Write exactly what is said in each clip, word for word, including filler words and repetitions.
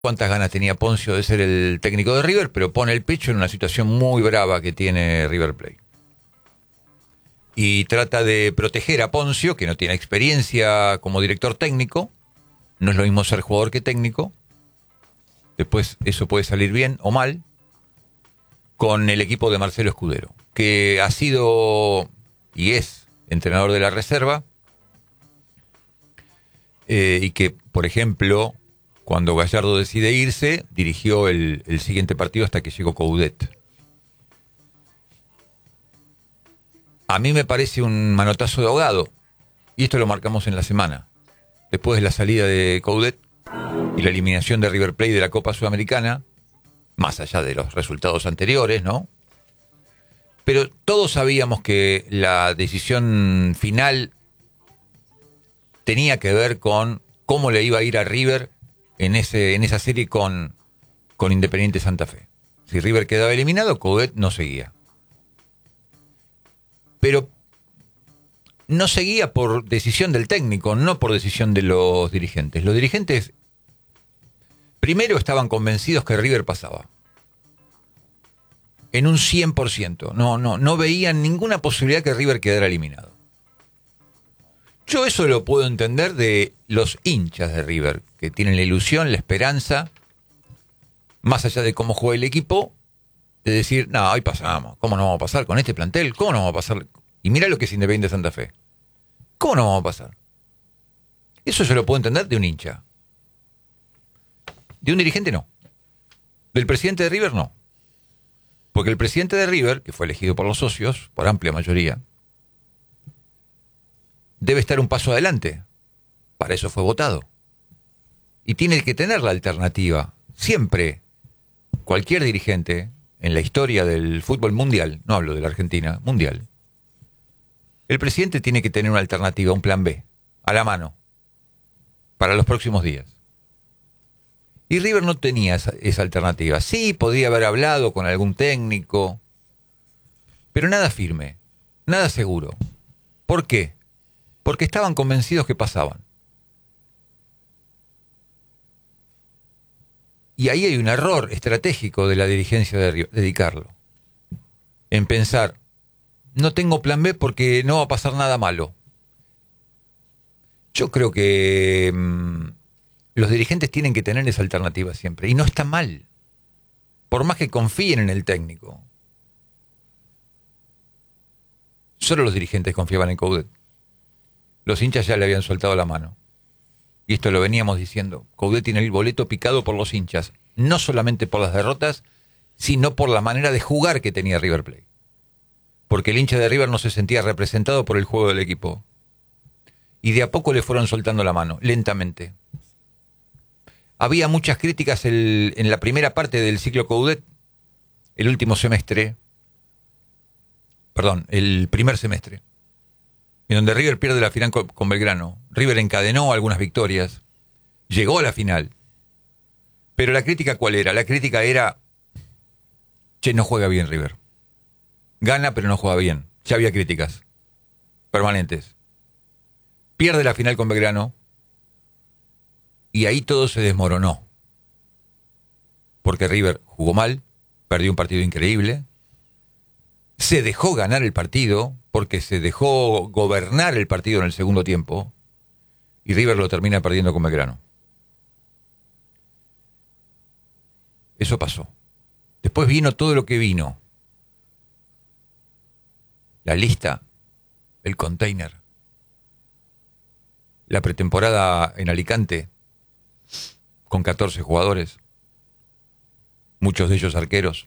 cuántas ganas tenía Poncio de ser el técnico de River, pero pone el pecho en una situación muy brava que tiene River Plate. Y trata de proteger a Poncio, que no tiene experiencia como director técnico. No es lo mismo ser jugador que técnico. Después eso puede salir bien o mal. Con el equipo de Marcelo Escudero, que ha sido y es entrenador de la reserva. Eh, y que, por ejemplo, cuando Gallardo decide irse, dirigió el, el siguiente partido hasta que llegó Coudet. A mí me parece un manotazo de ahogado, y esto lo marcamos en la semana. Después de la salida de Coudet y la eliminación de River Plate de la Copa Sudamericana, más allá de los resultados anteriores, ¿no? Pero todos sabíamos que la decisión final tenía que ver con cómo le iba a ir a River en ese en esa serie con, con Independiente Santa Fe. Si River quedaba eliminado, Coudet no seguía. Pero no seguía por decisión del técnico, no por decisión de los dirigentes. Los dirigentes primero estaban convencidos que River pasaba. En un cien por ciento. No, no, no veían ninguna posibilidad que River quedara eliminado. Yo eso lo puedo entender de los hinchas de River, que tienen la ilusión, la esperanza, más allá de cómo juega el equipo, de decir, no, ahí pasamos. ¿Cómo no vamos a pasar con este plantel? ¿Cómo no vamos a pasar? Y mira lo que es Independiente Santa Fe. ¿Cómo no vamos a pasar? Eso yo lo puedo entender de un hincha. De un dirigente no. Del presidente de River no. Porque el presidente de River, que fue elegido por los socios, por amplia mayoría, debe estar un paso adelante. Para eso fue votado. Y tiene que tener la alternativa. Siempre, cualquier dirigente en la historia del fútbol mundial, no hablo de la Argentina, mundial, el presidente tiene que tener una alternativa, un plan B, a la mano, para los próximos días. Y River no tenía esa, esa alternativa. Sí, podía haber hablado con algún técnico, pero nada firme, nada seguro. ¿Por qué? Porque estaban convencidos que pasaban. Y ahí hay un error estratégico de la dirigencia de River, dedicarlo. En pensar, no tengo plan B porque no va a pasar nada malo. Yo creo que mmm, los dirigentes tienen que tener esa alternativa siempre. Y no está mal. Por más que confíen en el técnico. Solo los dirigentes confiaban en Coudet. Los hinchas ya le habían soltado la mano. Y esto lo veníamos diciendo. Coudet tiene el boleto picado por los hinchas. No solamente por las derrotas, sino por la manera de jugar que tenía River Plate. Porque el hincha de River no se sentía representado por el juego del equipo. Y de a poco le fueron soltando la mano, lentamente. Había muchas críticas el, en la primera parte del ciclo Coudet, el último semestre, perdón, el primer semestre, en donde River pierde la final con, con Belgrano. River encadenó algunas victorias, llegó a la final. Pero la crítica, ¿cuál era? La crítica era, che, no juega bien River. Gana, pero no juega bien. Ya había críticas permanentes. Pierde la final con Belgrano y ahí todo se desmoronó. Porque River jugó mal, perdió un partido increíble, se dejó ganar el partido porque se dejó gobernar el partido en el segundo tiempo y River lo termina perdiendo con Belgrano. Eso pasó. Después vino todo lo que vino. La lista, el container, la pretemporada en Alicante con catorce jugadores, muchos de ellos arqueros,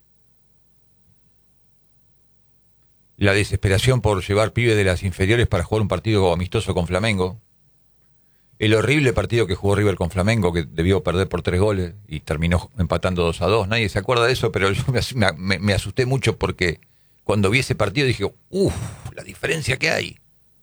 la desesperación por llevar pibes de las inferiores para jugar un partido amistoso con Flamengo, el horrible partido que jugó River con Flamengo, que debió perder por tres goles y terminó empatando dos a dos. Nadie se acuerda de eso, pero yo me, me, me asusté mucho porque cuando vi ese partido dije, uff, la diferencia que hay.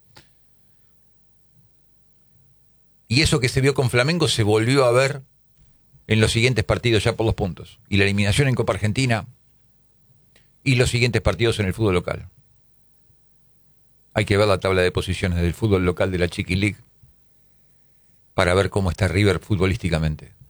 Y eso que se vio con Flamengo se volvió a ver en los siguientes partidos ya por los puntos. Y la eliminación en Copa Argentina y los siguientes partidos en el fútbol local. Hay que ver la tabla de posiciones del fútbol local de la Chiqui League para ver cómo está River futbolísticamente.